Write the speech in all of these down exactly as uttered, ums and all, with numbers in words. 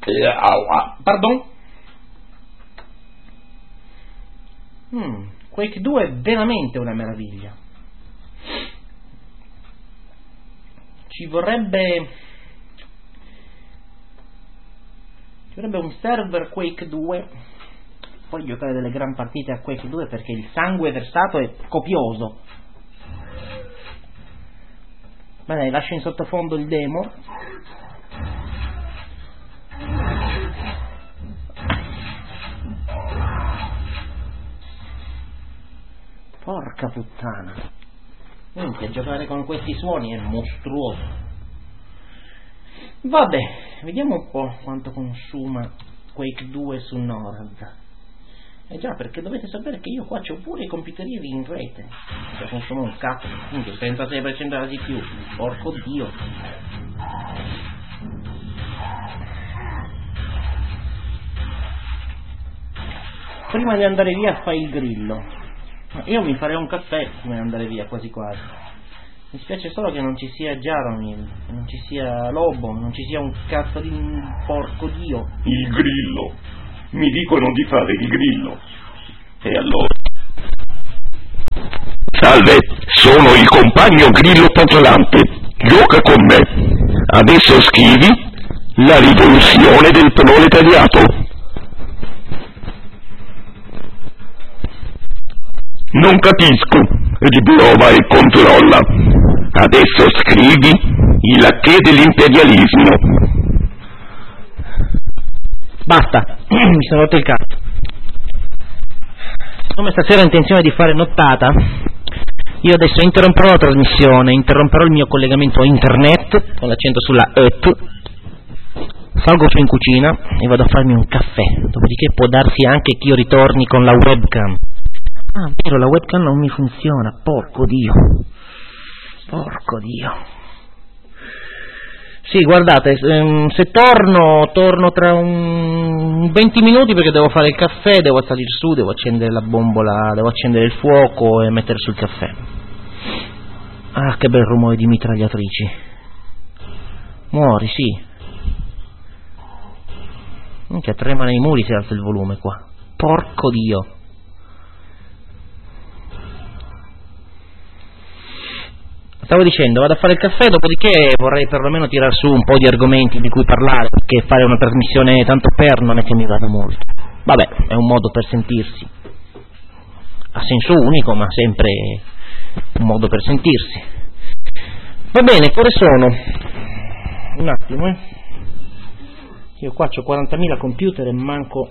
Pardon? Mm, Quake due è veramente una meraviglia. Ci vorrebbe ci vorrebbe un server Quake due, poi giocare delle gran partite a Quake due, perché il sangue versato è copioso. Bene, lascio in sottofondo il demo. Porca puttana, minchia, giocare con questi suoni è mostruoso. Vabbè, vediamo un po' quanto consuma Quake due su NORAD. Eh già, perché dovete sapere che io qua c'ho pure i computerieri in rete, che consuma un cazzo, minchia, il trentasei per cento della C P U, porco dio. Prima di andare via fai il grillo. Io mi farei un caffè prima di andare via, quasi quasi. Mi spiace solo che non ci sia Jaromil, che non ci sia Lobo, non ci sia un cazzo di porco dio. Il grillo. Mi dicono di fare il grillo. E allora? Salve, sono il compagno Grillo Patrolante. Gioca con me. Adesso scrivi La rivoluzione del proletariato. Non capisco. Riprova e controlla. Adesso scrivi il lacché dell'imperialismo. Basta, mi sono rotto il cazzo. Come stasera ho intenzione di fare nottata, io adesso interromperò la trasmissione, interromperò il mio collegamento a internet, con l'accento sulla et, salgo su in cucina e vado a farmi un caffè, dopodiché può darsi anche che io ritorni con la webcam. Ah, vero, la webcam non mi funziona, porco dio, porco dio. Sì, guardate, se torno, torno tra un venti minuti, perché devo fare il caffè, devo salire su, devo accendere la bombola, devo accendere il fuoco e mettere sul caffè. Ah, che bel rumore di mitragliatrici. Muori, sì. Minchia, trema nei muri se alza il volume qua. Porco dio. Stavo dicendo, vado a fare il caffè, dopodiché vorrei perlomeno tirar su un po' di argomenti di cui parlare, perché fare una trasmissione tanto per non è che mi vada molto. Vabbè, è un modo per sentirsi. A senso unico, ma sempre un modo per sentirsi. Va bene, che ore sono? Un attimo, eh. Io qua c'ho quarantamila computer e manco...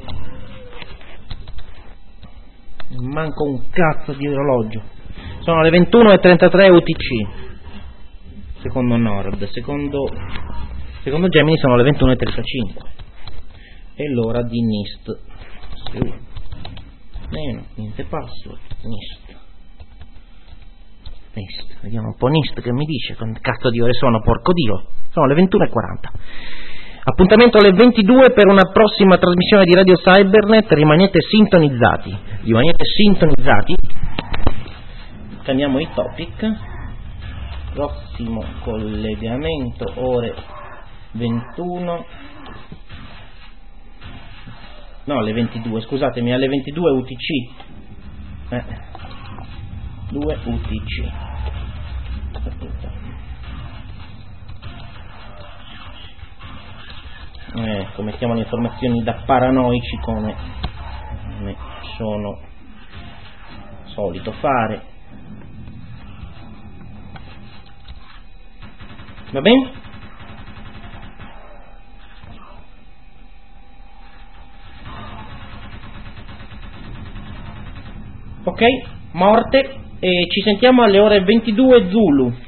manco un cazzo di orologio. Sono le ventuno e trentatré U T C. Secondo Nord, secondo secondo Gemini sono le ventuno e trentacinque. E l'ora di N I S T. Sì. Meno, niente password, N I S T. N I S T. Vediamo un po' N I S T che mi dice quante cazzo di ore sono, porco dio. Sono le ventuno e quaranta. Appuntamento alle ventidue per una prossima trasmissione di Radio Cybernet. Rimanete sintonizzati. Rimanete sintonizzati. Cambiamo i topic. Prossimo collegamento ore ventuno, no, alle ventidue, scusatemi, alle ventidue U T C, eh, due U T C. Ecco, mettiamo le informazioni da paranoici come ne sono solito fare. Va bene? Ok, morte, e ci sentiamo alle ore ventidue Zulu.